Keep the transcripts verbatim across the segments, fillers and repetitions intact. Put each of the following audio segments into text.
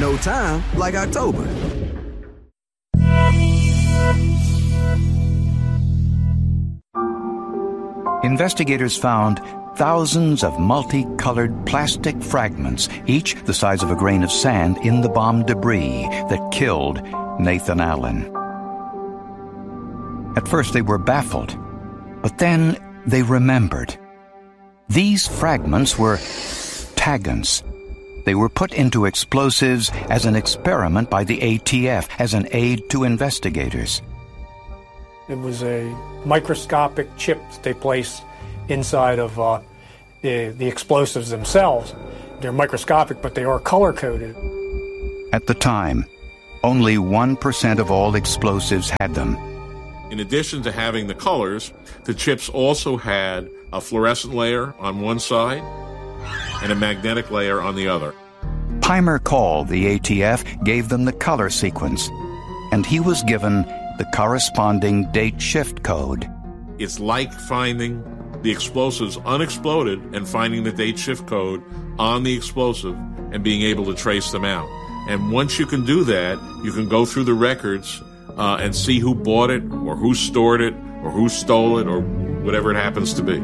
No time like October. Investigators found thousands of multicolored plastic fragments, each the size of a grain of sand, in the bomb debris that killed Nathan Allen. At first they were baffled, but then they remembered. These fragments were tagans. They were put into explosives as an experiment by the A T F, as an aid to investigators. It was a microscopic chip that they placed inside of uh, the, the explosives themselves. They're microscopic, but they are color-coded. At the time, only one percent of all explosives had them. In addition to having the colors, the chips also had a fluorescent layer on one side and a magnetic layer on the other. Pimer Call, the A T F, gave them the color sequence, and he was given the corresponding date shift code. It's like finding the explosives unexploded and finding the date shift code on the explosive and being able to trace them out. And once you can do that, you can go through the records uh, and see who bought it or who stored it or who stole it or whatever it happens to be.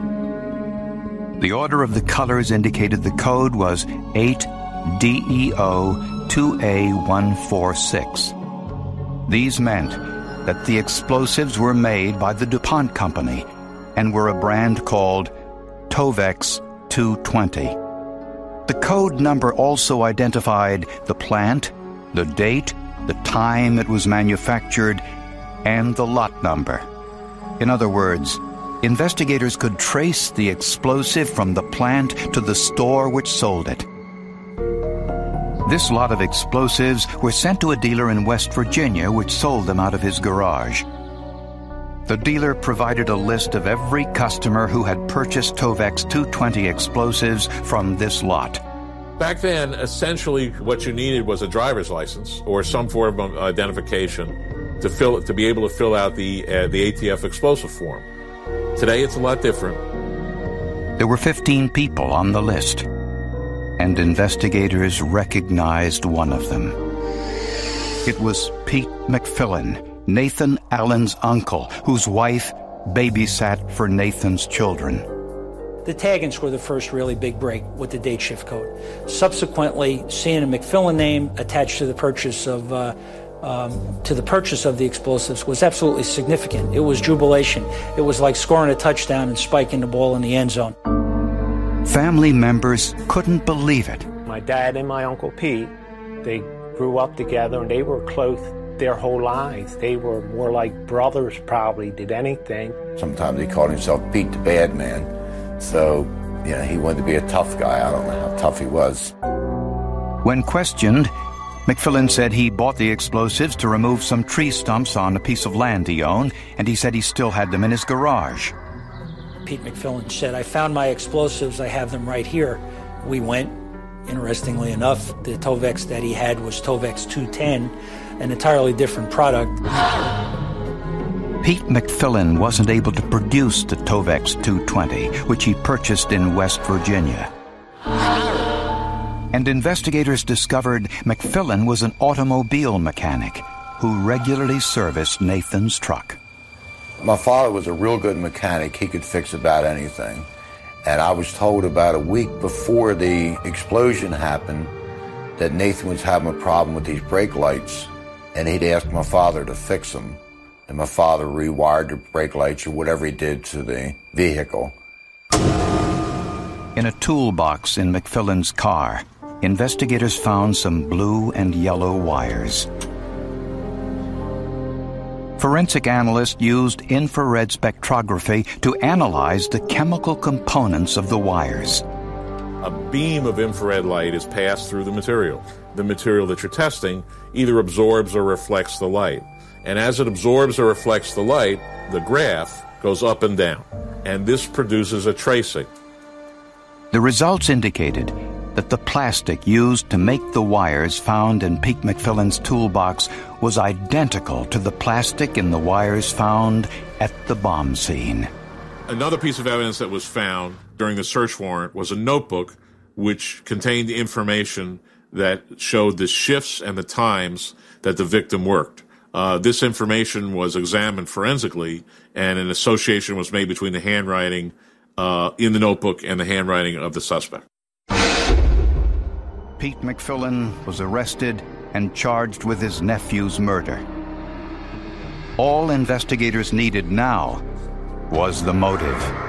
The order of the colors indicated the code was eight D E O two A one four six. These meant that the explosives were made by the DuPont Company and were a brand called Tovex two twenty. The code number also identified the plant, the date, the time it was manufactured, and the lot number. In other words, investigators could trace the explosive from the plant to the store which sold it. This lot of explosives were sent to a dealer in West Virginia, which sold them out of his garage. The dealer provided a list of every customer who had purchased Tovex two twenty explosives from this lot. Back then, essentially what you needed was a driver's license or some form of identification to fill to be able to fill out the uh, the A T F explosive form. Today, it's a lot different. There were fifteen people on the list, and investigators recognized one of them. It was Pete McFillin, Nathan Allen's uncle, whose wife babysat for Nathan's children. The tagans were the first really big break with the date shift code. Subsequently, seeing a McFillin name attached to the purchase of uh, um, to the purchase of the explosives was absolutely significant. It was jubilation. It was like scoring a touchdown and spiking the ball in the end zone. Family members couldn't believe it. My dad and my Uncle Pete, they grew up together and they were close their whole lives. They were more like brothers probably did anything. Sometimes he called himself Pete the Bad Man. So, you know, he wanted to be a tough guy. I don't know how tough he was. When questioned, McFillin said he bought the explosives to remove some tree stumps on a piece of land he owned, and he said he still had them in his garage. Pete McFillin said, I found my explosives, I have them right here. We went. Interestingly enough, the Tovex that he had was Tovex two ten, an entirely different product. Pete McFillin wasn't able to produce the Tovex two twenty, which he purchased in West Virginia. And investigators discovered McFillin was an automobile mechanic who regularly serviced Nathan's truck. My father was a real good mechanic. He could fix about anything. And I was told about a week before the explosion happened that Nathan was having a problem with these brake lights, and he'd asked my father to fix them. And my father rewired the brake lights or whatever he did to the vehicle. In a toolbox in McFillin's car, investigators found some blue and yellow wires. Forensic analysts used infrared spectrography to analyze the chemical components of the wires. A beam of infrared light is passed through the material. The material that you're testing either absorbs or reflects the light. And as it absorbs or reflects the light, the graph goes up and down. And this produces a tracing. The results indicated that the plastic used to make the wires found in Pete McFillin's toolbox was identical to the plastic in the wires found at the bomb scene. Another piece of evidence that was found during the search warrant was a notebook which contained information that showed the shifts and the times that the victim worked. Uh, this information was examined forensically, and an association was made between the handwriting uh, in the notebook and the handwriting of the suspect. Pete McFillan was arrested and charged with his nephew's murder. All investigators needed now was the motive.